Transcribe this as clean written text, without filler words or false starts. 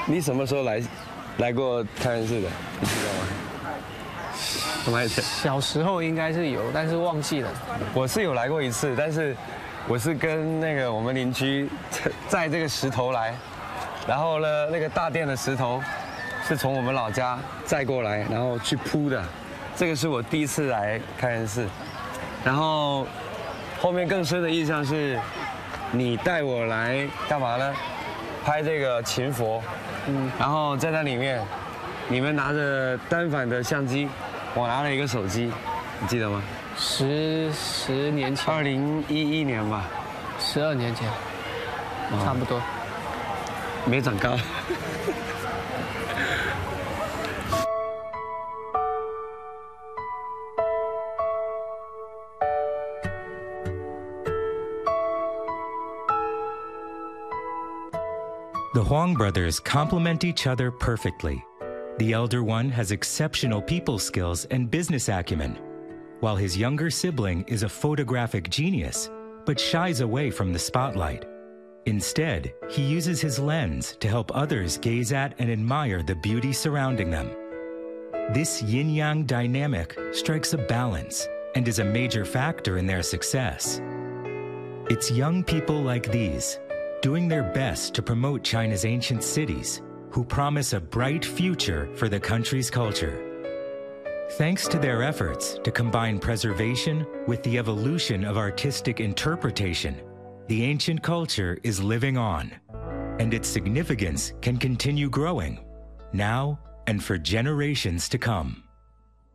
你什么时候来过太原市的？你知道吗？什么意思？ 小时候应该是有，但是忘记了。 我是有来过一次，但是我是跟那个我们邻居载这个石头来，然后呢，那个大殿的石头是从我们老家载过来，然后去铺的。这个是我第一次来太原市，然后后面更深的印象是，你带我来干嘛呢？拍这个秦佛，然后在那里面，你们拿着单反的相机，我拿了一个手机，你记得吗十年前 ？2011年吧 ，12年前，差不多。 没长高。 The Huang brothers complement each other perfectly. The elder one has exceptional people skills and business acumen, while his younger sibling is a photographic genius, but shies away from the spotlight. Instead, he uses his lens to help others gaze at and admire the beauty surrounding them. This yin-yang dynamic strikes a balance and is a major factor in their success. It's young people like these, doing their best to promote China's ancient cities, who promise a bright future for the country's culture. Thanks to their efforts to combine preservation with the evolution of artistic interpretation, the ancient culture is living on, and its significance can continue growing, now and for generations to come.